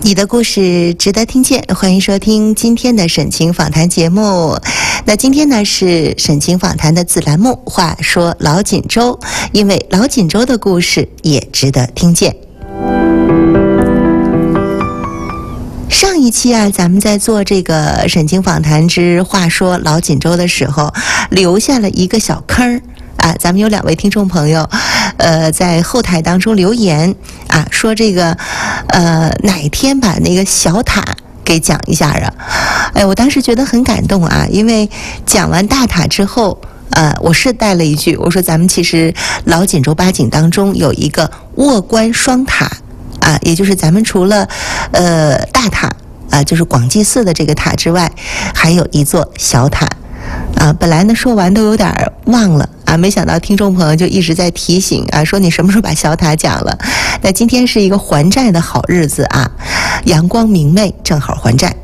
你的故事值得听见，欢迎收听今天的沈晴访谈节目。那今天呢是沈晴访谈的子栏目，话说老锦州，因为老锦州的故事也值得听见。上一期啊，咱们在做这个沈晴访谈之话说老锦州的时候，留下了一个小坑啊，咱们有2位听众朋友，在后台当中留言啊，说这个哪天把那个小塔给讲一下啊？哎，我当时觉得很感动啊，因为讲完大塔之后，我是带了一句，我说咱们其实老锦州八景当中有一个卧关双塔啊，也就是咱们除了大塔啊，就是广济寺的这个塔之外，还有一座小塔。啊，本来呢说完都有点忘了啊，没想到听众朋友就一直在提醒啊，说你什么时候把小塔讲了？那今天是一个还债的好日子啊，阳光明媚，正好还债。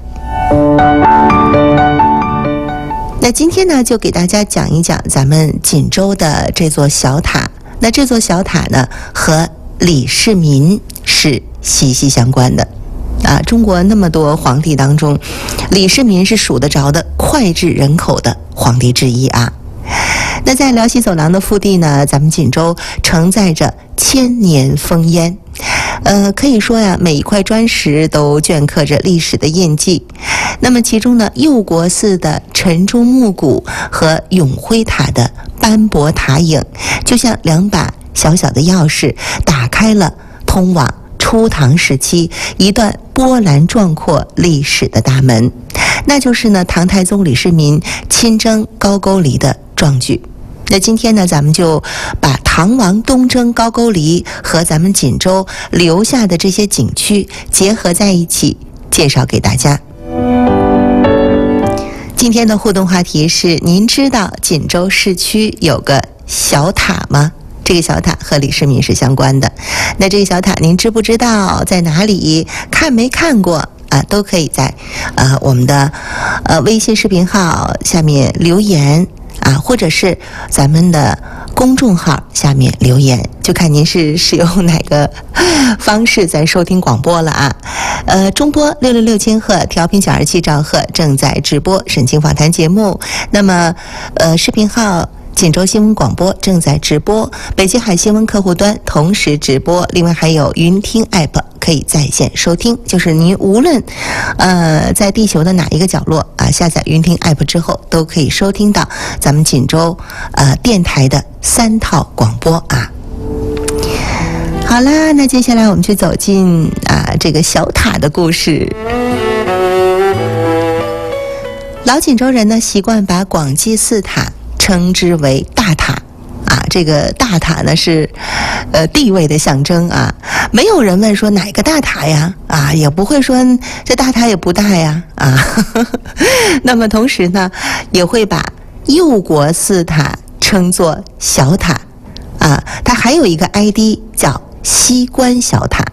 那今天呢，就给大家讲一讲咱们锦州的这座小塔。那这座小塔呢，和李世民是息息相关的。啊，中国那么多皇帝当中，李世民是数得着的脍炙人口的皇帝之一啊。那在辽西走廊的腹地呢，咱们锦州承载着千年烽烟，可以说呀，每一块砖石都镌刻着历史的印记。那么其中呢，佑国寺的晨钟暮鼓和永辉塔的斑驳塔影，就像2把小小的钥匙，打开了通往初唐时期一段波澜壮阔历史的大门，那就是呢唐太宗李世民亲征高句丽的壮举。那今天呢，咱们就把唐王东征高句丽和咱们锦州留下的这些景区结合在一起，介绍给大家。今天的互动话题是：您知道锦州市区有个小塔吗？这个小塔和李世民是相关的。那这个小塔您知不知道在哪里？看没看过啊？都可以在我们的微信视频号下面留言啊，或者是咱们的公众号下面留言，就看您是使用哪个方式在收听广播了啊。中波666千赫，调频927兆赫正在直播沈晴访谈节目。那么视频号锦州新闻广播正在直播，北京海新闻客户端同时直播，另外还有云听 app 可以在线收听，就是您无论在地球的哪一个角落啊，下载云听 app 之后都可以收听到咱们锦州电台的3套广播啊。好啦，那接下来我们去走进这个小塔的故事。老锦州人呢习惯把广济寺塔称之为大塔啊，这个大塔呢是地位的象征啊，没有人问说哪个大塔呀啊，也不会说这大塔也不大呀啊。那么同时呢，也会把佑国寺塔称作小塔啊，它还有一个 ID 叫西关小塔。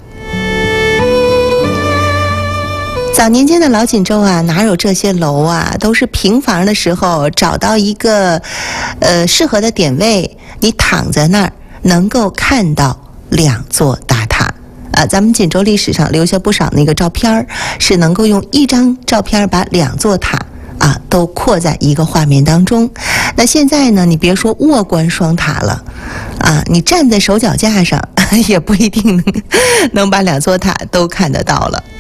早年间的老锦州啊，哪有这些楼啊，都是平房的时候找到一个适合的点位，你躺在那儿能够看到2座大塔啊。咱们锦州历史上留下不少那个照片，是能够用一张照片把2座塔啊都扩在一个画面当中。那现在呢，你别说卧关双塔了啊，你站在手脚架上也不一定能把2座塔都看得到了。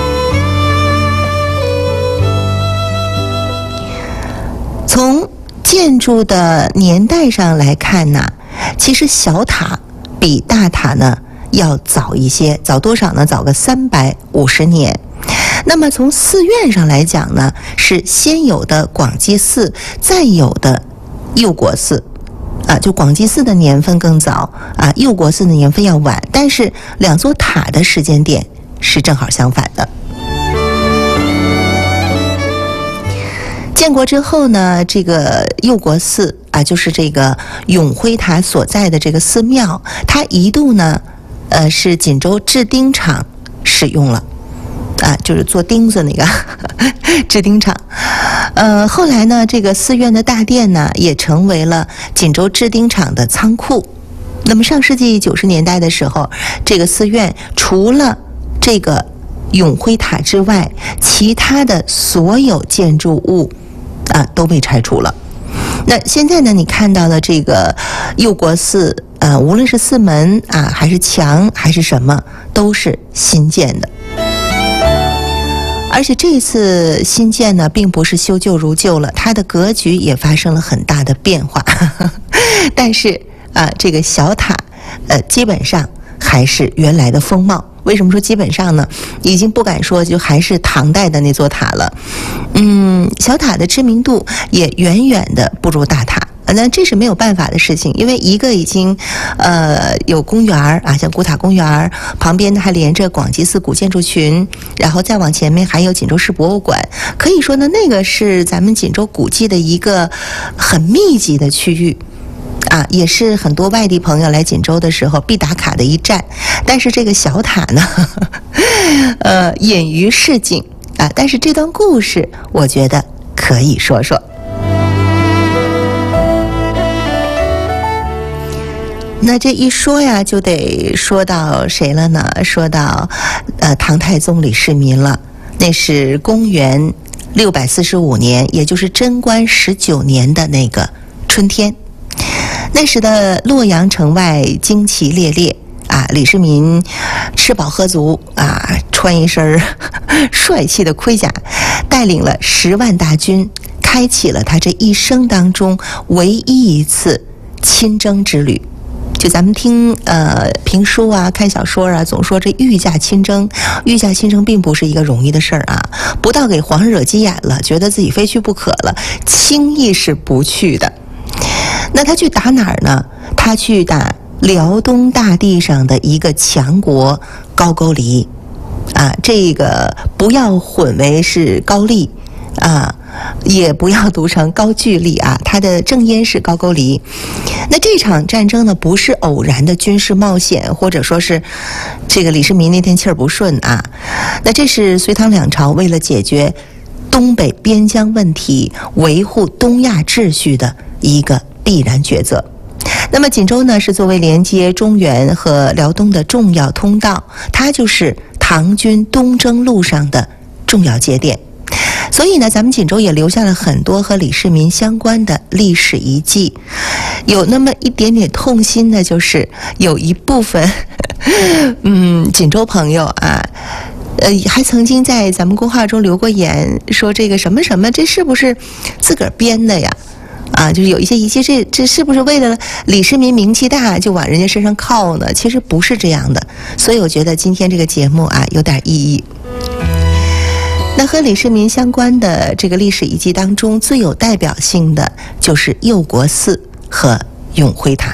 从建筑的年代上来看呢，其实小塔比大塔呢要早一些，早多少呢？早个350年。那么从寺院上来讲呢，是先有的广济寺，再有的佑国寺啊，就广济寺的年份更早啊，佑国寺的年份要晚，但是2座塔的时间点是正好相反的。建国之后呢，这个佑国寺啊，就是这个永辉塔所在的这个寺庙，它一度呢，是锦州制钉厂使用了，啊，就是做钉子那个制钉厂。后来呢，这个寺院的大殿呢，也成为了锦州制钉厂的仓库。那么上世纪90年代的时候，这个寺院除了这个永辉塔之外，其他的所有建筑物都被拆除了。那现在呢，你看到的这个佑国寺无论是寺门还是墙还是什么，都是新建的。而且这次新建呢，并不是修旧如旧了，它的格局也发生了很大的变化。但是这个小塔基本上还是原来的风貌。为什么说基本上呢？已经不敢说就还是唐代的那座塔了。小塔的知名度也远远的不如大塔。那这是没有办法的事情，因为一个已经有公园像古塔公园，旁边呢还连着广济寺古建筑群，然后再往前面还有锦州市博物馆，可以说呢那个是咱们锦州古迹的一个很密集的区域也是很多外地朋友来锦州的时候必打卡的一站。但是这个小塔呢隐于市井但是这段故事我觉得可以说说。那这一说呀，就得说到谁了呢？说到唐太宗李世民了。那是公元645年，也就是贞观19年的那个春天。那时的洛阳城外旌旗猎猎李世民吃饱喝足穿一身帅气的盔甲，带领了10万大军，开启了他这一生当中唯一一次亲征之旅。就咱们听评书看小说总说这御驾亲征，御驾亲征并不是一个容易的事儿不到给皇上惹急眼了，觉得自己非去不可了，轻易是不去的。那他去打哪儿呢？他去打辽东大地上的一个强国高句丽这个不要混为是高丽也不要读成高句丽它的正音是高句丽。那这场战争呢，不是偶然的军事冒险，或者说是这个李世民那天气儿不顺那这是隋唐两朝为了解决东北边疆问题，维护东亚秩序的一个必然抉择。那么锦州呢，是作为连接中原和辽东的重要通道，它就是唐军东征路上的重要节点。所以呢，咱们锦州也留下了很多和李世民相关的历史遗迹。有那么一点点痛心的，就是有一部分锦州朋友还曾经在咱们公号中留过言，说这个什么什么，这是不是自个儿编的呀？就是有一些遗迹，这是不是为了李世民名气大就往人家身上靠呢？其实不是这样的。所以我觉得今天这个节目有点意义。那和李世民相关的这个历史遗迹当中，最有代表性的就是佑国寺和永辉塔。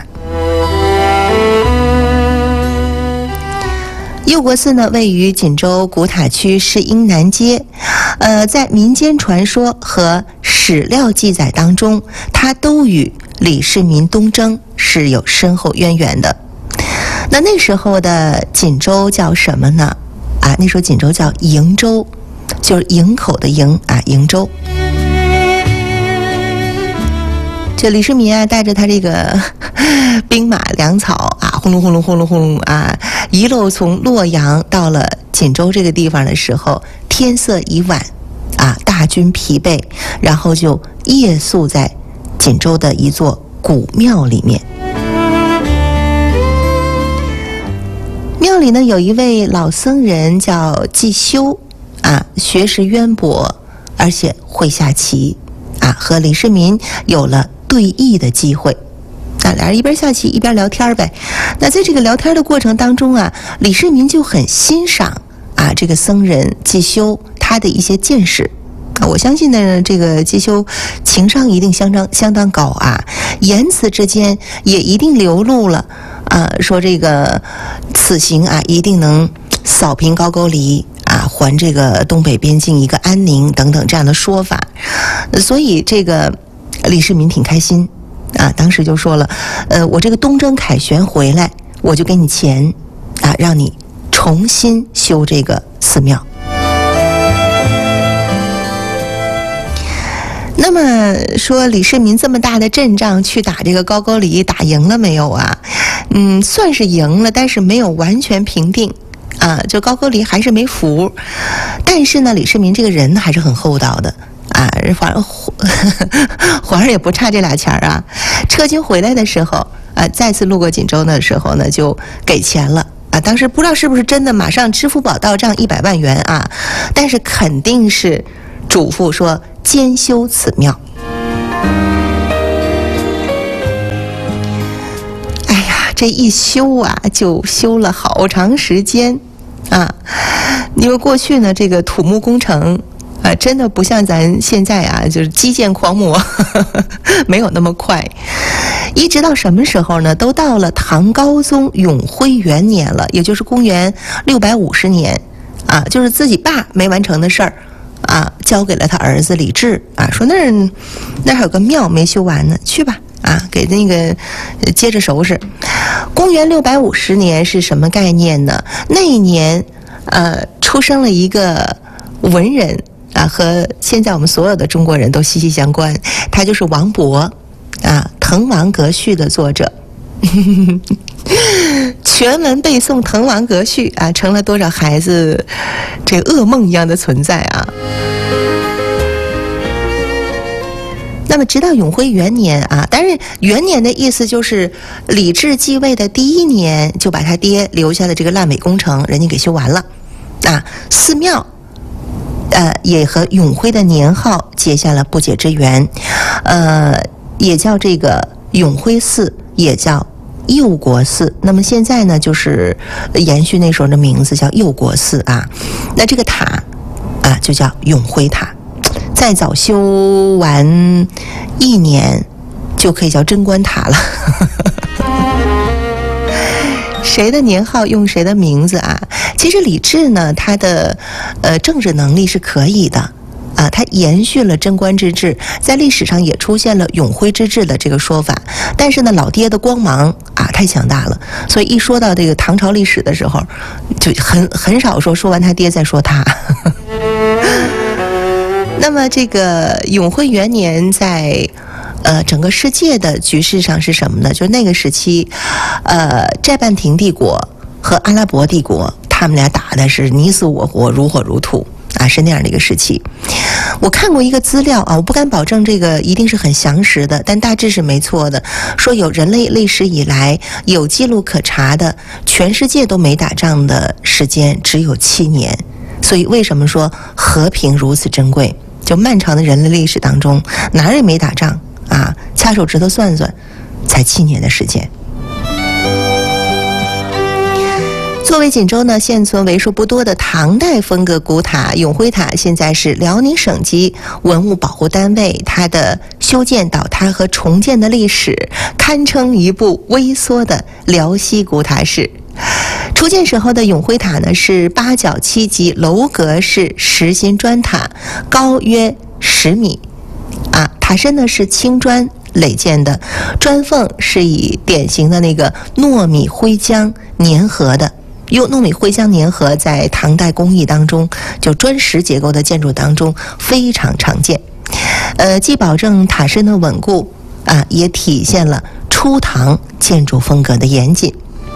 佑国寺呢，位于锦州古塔区市英南街。在民间传说和史料记载当中，它都与李世民东征是有深厚渊源的。那时候的锦州叫什么呢？那时候锦州叫营州，就是营口的营营州。这李世民带着他这个兵马粮草轰隆轰隆轰隆轰隆一路从洛阳到了锦州这个地方的时候，天色已晚大军疲惫，然后就夜宿在锦州的一座古庙里面。庙里呢有一位老僧人叫季修学识渊博，而且会下棋和李世民有了对弈的机会。俩人一边下棋一边聊天呗。那在这个聊天的过程当中李世民就很欣赏这个僧人季修他的一些见识我相信呢，这个季修情商一定相当高言辞之间也一定流露了说这个此行一定能扫平高句丽还这个东北边境一个安宁等等这样的说法。所以这个李世民挺开心当时就说了我这个东征凯旋回来，我就给你钱让你重新修这个寺庙。那么说李世民这么大的阵仗去打这个高句丽，打赢了没有算是赢了，但是没有完全平定啊，就高句丽还是没服。但是呢，李世民这个人还是很厚道的啊，皇上也不差这俩钱啊。撤军回来的时候啊，再次路过锦州的时候呢，就给钱了啊。当时不知道是不是真的，马上支付宝到账100万元啊，但是肯定是嘱咐说兼修此庙。这一修啊，就修了好长时间啊！因为过去呢，这个土木工程啊，真的不像咱现在啊，就是基建狂魔，没有那么快。一直到什么时候呢？都到了唐高宗永徽元年了，也就是公元650年啊，就是自己爸没完成的事儿啊，交给了他儿子李治啊，说那还有个庙没修完呢，去吧。啊，给那个接着收拾。公元650年是什么概念呢？那一年，出生了一个文人啊，和现在我们所有的中国人都息息相关。他就是王勃啊，《滕王阁序》的作者。全文背诵《滕王阁序》啊，成了多少孩子这噩梦一样的存在啊！那么直到永徽元年啊，但是元年的意思就是李治继位的第1年就把他爹留下的这个烂尾工程人家给修完了啊，寺庙也和永徽的年号结下了不解之缘，也叫这个永徽寺，也叫佑国寺。那么现在呢，就是延续那时候的名字叫佑国寺啊。那这个塔啊就叫永徽塔。再早修完1年，就可以叫贞观塔了。谁的年号用谁的名字啊？其实李治呢，他的政治能力是可以的啊，他延续了贞观之治，在历史上也出现了永徽之治的这个说法。但是呢，老爹的光芒啊太强大了，所以一说到这个唐朝历史的时候，就很少说完他爹再说他。那么这个永徽元年在整个世界的局势上是什么呢？就是那个时期，寨半亭帝国和阿拉伯帝国，他们俩打的是你死我活，如火如荼啊，是那样的一个时期。我看过一个资料啊，我不敢保证这个一定是很详实的，但大致是没错的。说有人类历史以来有记录可查的，全世界都没打仗的时间只有7年。所以为什么说和平如此珍贵？就漫长的人类历史当中，哪儿也没打仗啊，掐手指头算算，才7年的时间。作为锦州呢现存为数不多的唐代风格古塔，永徽塔现在是辽宁省级文物保护单位，它的修建、倒塌和重建的历史，堪称一部微缩的辽西古塔史。初建时候的永徽塔呢是8角7级楼阁式实心砖塔，高约10米啊，塔身呢是青砖垒建的，砖缝是以典型的那个糯米灰浆粘合的。用糯米灰浆粘合在唐代工艺当中，就砖石结构的建筑当中非常常见。既保证塔身的稳固啊，也体现了初唐建筑风格的严谨。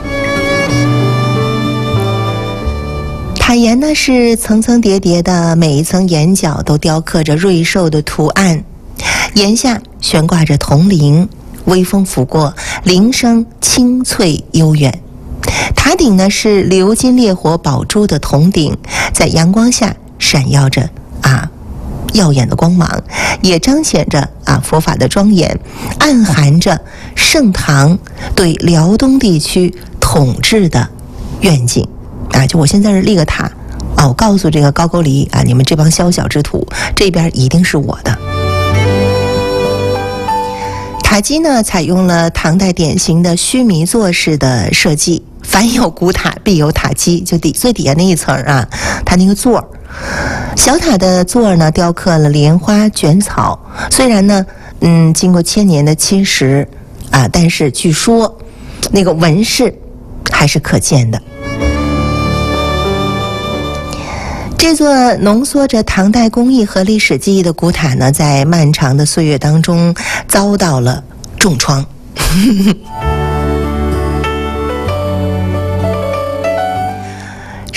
塔檐呢是层层叠叠的，每一层檐角都雕刻着瑞兽的图案，檐下悬挂着铜铃，微风拂过，铃声清脆悠远。塔顶呢是鎏金烈火宝珠的铜鼎，在阳光下闪耀着耀眼的光芒，也彰显着佛法的庄严，暗含着盛唐对辽东地区统治的愿景就我现在是立个塔我告诉这个高句丽你们这帮宵小之徒，这边一定是我的。塔基呢采用了唐代典型的须弥座式的设计，凡有古塔必有塔基，就最底下那一层它那个座，小塔的座呢雕刻了莲花卷草，虽然呢经过1000年的侵蚀但是据说那个纹饰还是可见的。这座浓缩着唐代工艺和历史记忆的古塔呢，在漫长的岁月当中遭到了重创。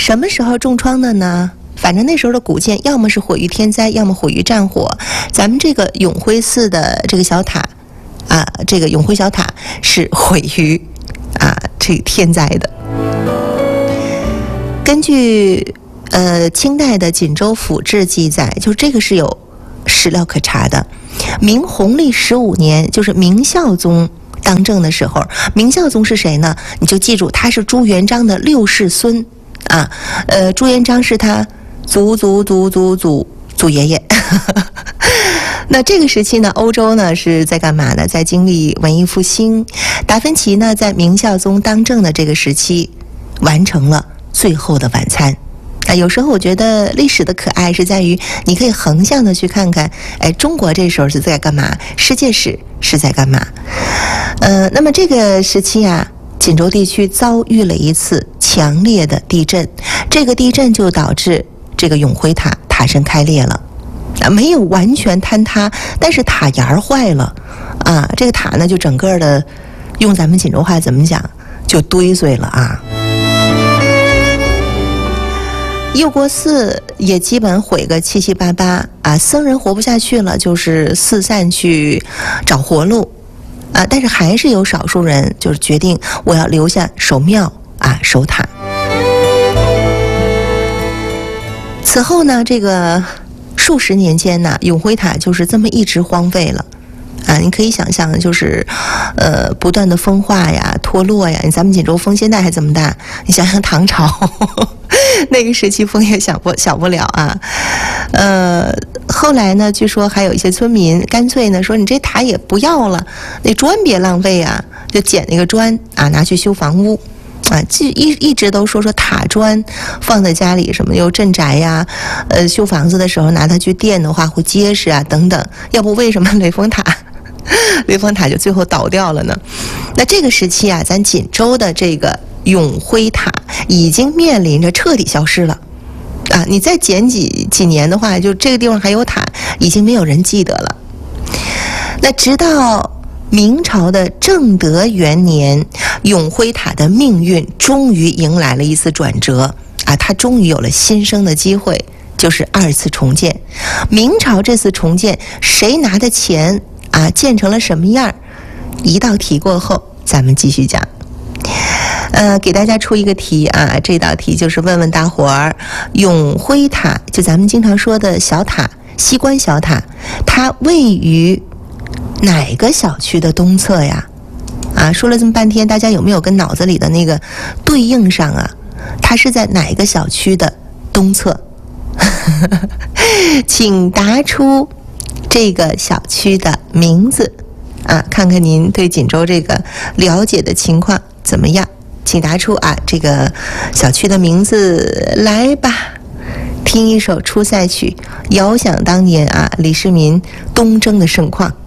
什么时候重创的呢？反正那时候的古建要么是毁于天灾，要么毁于战火。咱们这个永徽寺的这个小塔啊，这个永徽小塔是毁于这个天灾的。根据清代的锦州府志记载，就这个是有史料可查的。明弘历15年，就是明孝宗当政的时候，明孝宗是谁呢？你就记住，他是朱元璋的6世孙啊。朱元璋是他祖爷爷。那这个时期呢，欧洲呢是在干嘛呢？在经历文艺复兴。达芬奇呢，在明孝宗当政的这个时期，完成了《最后的晚餐》。有时候我觉得历史的可爱是在于，你可以横向的去看看，中国这时候是在干嘛？世界史是在干嘛？那么这个时期啊，锦州地区遭遇了一次强烈的地震，这个地震就导致这个永徽塔塔身开裂了。没有完全坍塌，但是塔檐儿坏了啊！这个塔呢，就整个的，用咱们锦州话怎么讲，就堆碎了啊！佑国寺也基本毁个七七八八啊，僧人活不下去了，就是四散去找活路啊。但是还是有少数人就是决定我要留下守庙啊，守塔。此后呢，这个数十年间呢，永徽塔就是这么一直荒废了啊！你可以想象，就是不断的风化呀、脱落呀。咱们锦州风现在还这么大，你想想唐朝那个时期风也小不了啊。后来呢，据说还有一些村民干脆呢说，你这塔也不要了，那砖别浪费啊，就捡那个砖啊拿去修房屋。啊，一直都说塔砖放在家里什么又镇宅呀，修房子的时候拿它去垫的话会结实啊等等。要不为什么雷峰塔就最后倒掉了呢？那这个时期啊，咱锦州的这个永徽塔已经面临着彻底消失了啊！你再减几年的话，就这个地方还有塔，已经没有人记得了。那直到明朝的正德元年，永徽塔的命运终于迎来了一次转折啊！它终于有了新生的机会，就是2次重建。明朝这次重建，谁拿的钱啊？建成了什么样？一道题过后，咱们继续讲。给大家出一个题啊，这道题就是问问大伙儿，永徽塔就咱们经常说的小塔，西关小塔，它位于哪个小区的东侧呀？啊，说了这么半天，大家有没有跟脑子里的那个对应上啊？它是在哪个小区的东侧？请答出这个小区的名字啊，看看您对锦州这个了解的情况怎么样？请答出啊这个小区的名字来吧。听一首出塞曲，遥想当年啊李世民东征的盛况。